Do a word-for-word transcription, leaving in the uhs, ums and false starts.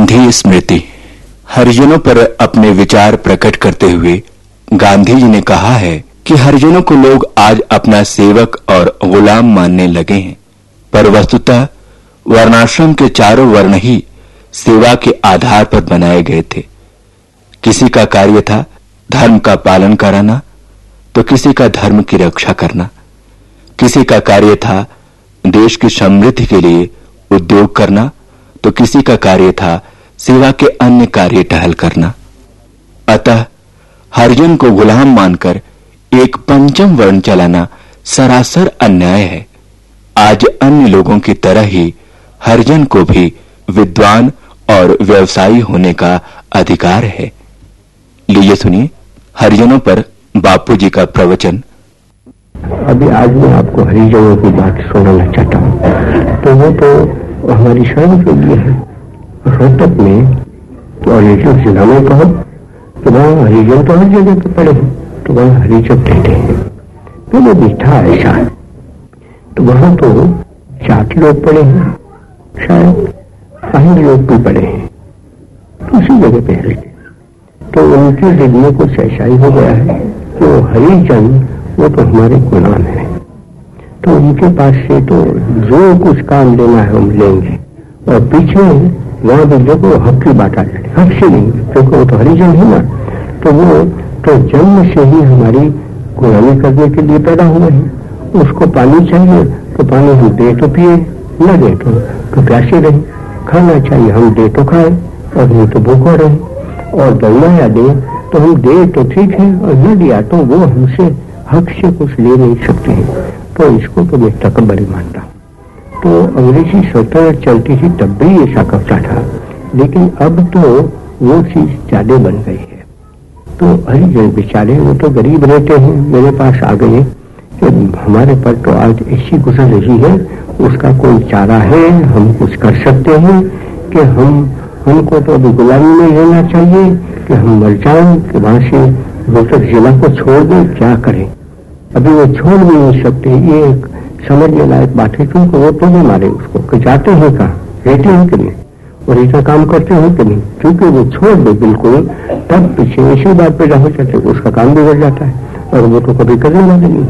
गांधी स्मृति। हरिजनों पर अपने विचार प्रकट करते हुए गांधी जी ने कहा है कि हरिजनों को लोग आज अपना सेवक और गुलाम मानने लगे हैं, पर वस्तुतः वर्णाश्रम के चारों वर्ण ही सेवा के आधार पर बनाए गए थे। किसी का कार्य था धर्म का पालन कराना, तो किसी का धर्म की रक्षा करना। किसी का कार्य था देश की समृद्धि के लिए उद्योग करना, तो किसी का कार्य था सेवा के अन्य कार्य टहल करना। अतः हरिजन को गुलाम मानकर एक पंचम वर्ण चलाना सरासर अन्याय है। आज अन्य लोगों की तरह ही हरिजन को भी विद्वान और व्यवसायी होने का अधिकार है। लीजिए सुनिए हरिजनों पर बापू जी का प्रवचन। अभी आज मैं आपको हरिजनों की बात सुनाना चाहता हूँ। तो वो तो हमारी शरण के लिए है। रोहतक में और एक जिला में कहो तो वहाँ हरिजन तो हर जगह पे पड़े हैं, तो वहाँ हरिजन रहते हैं। तो वो बिठा ऐसा है, तो वहाँ तो सात लोग पड़े हैं, शायद पांच लोग भी पड़े हैं, तो उसी जगह पे रहते। तो उनके दिल में कुछ ऐसा ही हो गया है कि वो हरिजन वो तो हमारे गुलाम है, तो उनके पास से तो जो कुछ काम लेना है हम लेंगे। और पीछे वहां भी देखो हक की बात आ जाए, हक से नहीं, क्योंकि वो तो हरिजन है ना। तो वो तो जन्म से ही हमारी गुलामी करने के लिए पैदा हुए हैं। उसको पानी चाहिए तो पानी हम दे तो पिए, न दे तो, तो प्यासे रहे। खाना चाहिए हम दे तो खाए, और नहीं तो भूखो रहे। और दौड़ा या दे तो हम दे तो ठीक है, और न दिया तो वो हमसे हक से कुछ ले नहीं सकते हैं। तो इसको तो मैं तकबर मानता हूँ। तो अंग्रेजी स्वतंत्र चलती थी तब भी ऐसा करता था, लेकिन अब तो वो चीज ज्यादा बन गई है। तो हरिजन बेचारे वो तो गरीब रहते हैं, मेरे पास आ गए कि हमारे पर तो आज ऐसी गुजर रही है, उसका कोई चारा है, हम कुछ कर सकते हैं कि हम हमको तो अभी गुलामी में रहना चाहिए कि हम मर जाएं, कि वहां से रोहतक जिला को छोड़ दें, क्या करें। अभी वो छोड़ भी नहीं सकते। ये एक समझने लायक बात है, क्योंकि वो तो नहीं मारे उसको कि जाते हैं कहाँ, रहते हैं कि नहीं, और ऐसा काम करते हैं कि नहीं। क्योंकि वो छोड़ दे बिल्कुल, तब पीछे ऐसी बात पैदा हो जाती है, उसका काम बिगड़ जाता है, और वो तो कभी करने वाले नहीं।